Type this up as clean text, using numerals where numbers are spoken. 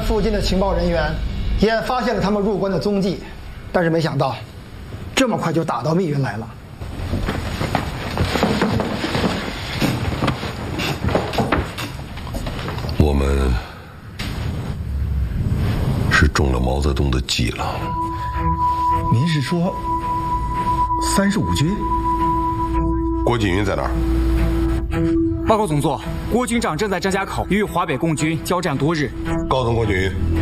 附近的情报人员也发现了他们入关的踪迹，但是没想到，这么快就打到密云来了。 我们是中了毛泽东的计了。 您是说35军？ 郭锦云在哪儿？ 报告总座，郭军长正在张家口与华北共军交战多日。 告诉郭锦云，